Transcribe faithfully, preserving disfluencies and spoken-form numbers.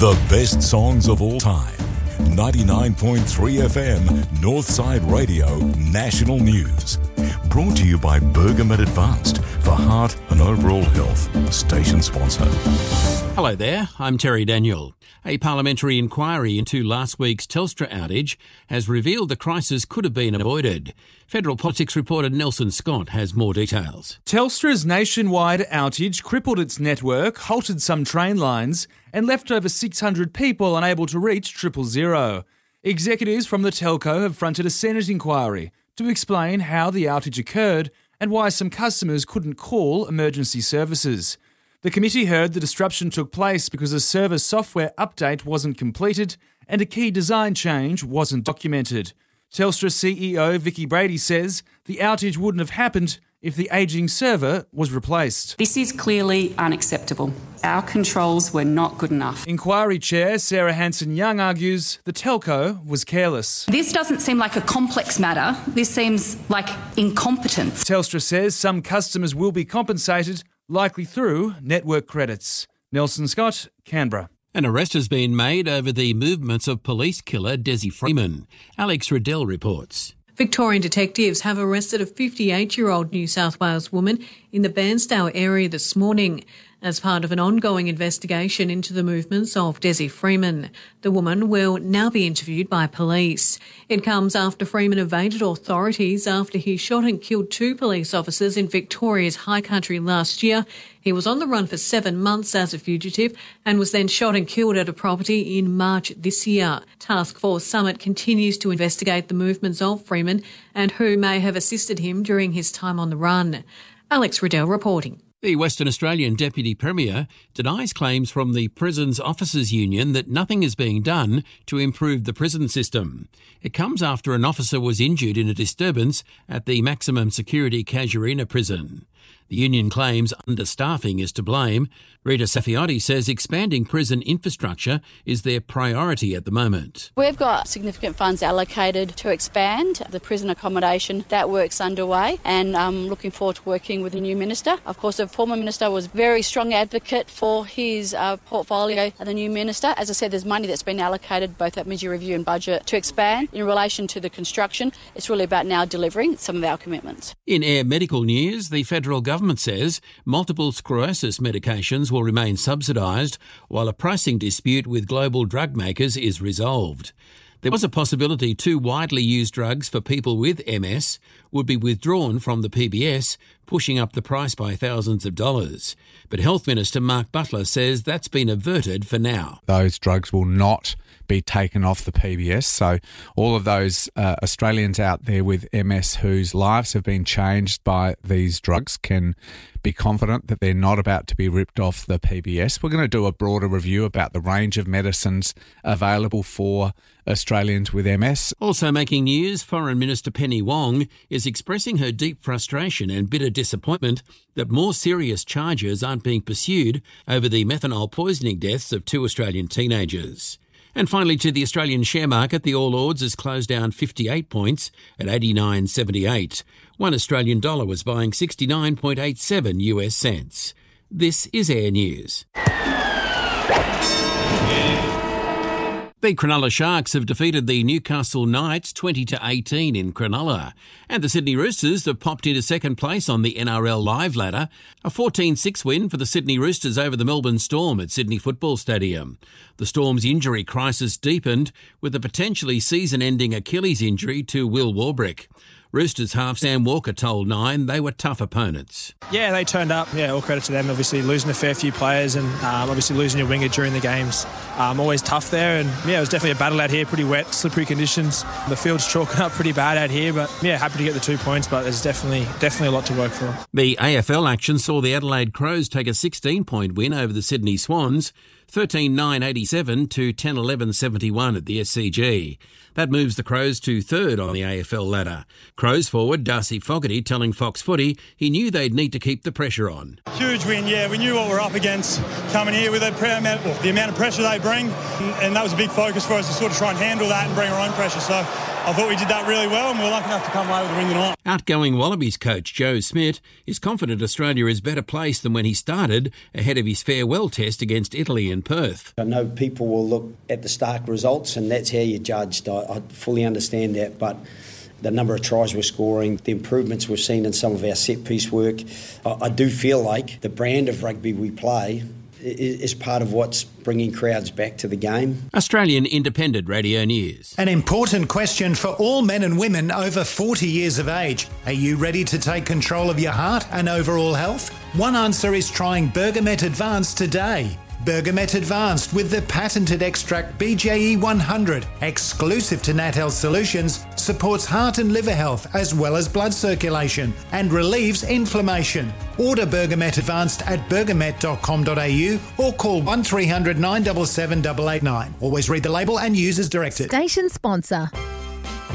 The best songs of all time. ninety-nine point three F M, Northside Radio, National News. Brought to you by Bergamet Advanced for heart and overall health. Station sponsor. Hello there, I'm Terry Daniel. A parliamentary inquiry into last week's Telstra outage has revealed the crisis could have been avoided. Federal Politics reporter Nelson Scott has more details. Telstra's nationwide outage crippled its network, halted some train lines, and left over six hundred people unable to reach triple zero. Executives from the telco have fronted a Senate inquiry to explain how the outage occurred and why some customers couldn't call emergency services. The committee heard the disruption took place because a server software update wasn't completed and a key design change wasn't documented. Telstra C E O Vicki Brady says the outage wouldn't have happened if the ageing server was replaced. This is clearly unacceptable. Our controls were not good enough. Inquiry Chair Sarah Hanson-Young argues the telco was careless. This doesn't seem like a complex matter. This seems like incompetence. Telstra says some customers will be compensated, likely through network credits. Nelson Scott, Canberra. An arrest has been made over the movements of police killer Desi Freeman. Alex Riddell reports. Victorian detectives have arrested a fifty-eight-year-old New South Wales woman in the Bairnstow area this morning as part of an ongoing investigation into the movements of Desi Freeman. The woman will now be interviewed by police. It comes after Freeman evaded authorities after he shot and killed two police officers in Victoria's High Country last year. He was on the run for seven months as a fugitive and was then shot and killed at a property in March this year. Task Force Summit continues to investigate the movements of Freeman and who may have assisted him during his time on the run. Alex Riddell reporting. The Western Australian Deputy Premier denies claims from the Prisons Officers Union that nothing is being done to improve the prison system. It comes after an officer was injured in a disturbance at the maximum security Casuarina prison. The union claims understaffing is to blame. Rita Safiotti says expanding prison infrastructure is their priority at the moment. We've got significant funds allocated to expand the prison accommodation. That work's underway and I'm looking forward to working with the new minister. Of course, the former minister was a very strong advocate for his uh, portfolio and the new minister. As I said, there's money that's been allocated both at mid-year review and budget to expand. In relation to the construction, it's really about now delivering some of our commitments. In Air Medical news, the federal government government says multiple sclerosis medications will remain subsidised while a pricing dispute with global drug makers is resolved. There was a possibility two widely used drugs for people with M S would be withdrawn from the P B S, pushing up the price by thousands of dollars. But Health Minister Mark Butler says that's been averted for now. Those drugs will not be taken off the P B S. So all of those uh, Australians out there with M S whose lives have been changed by these drugs can be confident that they're not about to be ripped off the P B S. We're going to do a broader review about the range of medicines available for Australians with M S. Also making news, Foreign Minister Penny Wong is expressing her deep frustration and bitter disappointment that more serious charges aren't being pursued over the methanol poisoning deaths of two Australian teenagers. And finally, to the Australian share market, the All Ords has closed down fifty-eight points at eighty-nine seventy-eight. One Australian dollar was buying sixty-nine point eight seven U S cents. This is Air News. The Cronulla Sharks have defeated the Newcastle Knights twenty to eighteen in Cronulla, and the Sydney Roosters have popped into second place on the N R L Live ladder. A fourteen six win for the Sydney Roosters over the Melbourne Storm at Sydney Football Stadium. The Storm's injury crisis deepened with a potentially season-ending Achilles injury to Will Warbrick. Roosters half Sam Walker told Nine they were tough opponents. Yeah, they turned up. Yeah, all credit to them. Obviously losing a fair few players and um, obviously losing your winger during the games. Um, always tough there. And yeah, it was definitely a battle out here. Pretty wet, slippery conditions. The field's chalking up pretty bad out here. But yeah, happy to get the two points. But there's definitely definitely a lot to work for. The A F L action saw the Adelaide Crows take a sixteen-point win over the Sydney Swans, thirteen nine eighty-seven to ten eleven seventy-one at the S C G. That moves the Crows to third on the A F L ladder. Crows forward Darcy Fogarty telling Fox Footy he knew they'd need to keep the pressure on. Huge win, yeah. We knew what we're up against coming here with the amount, the amount of pressure they bring, and that was a big focus for us to sort of try and handle that and bring our own pressure. So, I thought we did that really well and we were lucky enough to come away with the win tonight. Outgoing Wallabies coach Joe Smith is confident Australia is better placed than when he started ahead of his farewell test against Italy in Perth. I know people will look at the stark results and that's how you're judged. I, I fully understand that, but the number of tries we're scoring, the improvements we've seen in some of our set-piece work, I, I do feel like the brand of rugby we play is part of what's bringing crowds back to the game. Australian Independent Radio News. An important question for all men and women over forty years of age. Are you ready to take control of your heart and overall health? One answer is trying Bergamet Advanced today. Bergamet Advanced with the patented extract B J E one hundred, exclusive to Nat Health Solutions, supports heart and liver health as well as blood circulation and relieves inflammation. Order Bergamet Advanced at bergamet dot com dot a u or call one three hundred nine seven seven eight eight nine. Always read the label and use as directed. Station sponsor.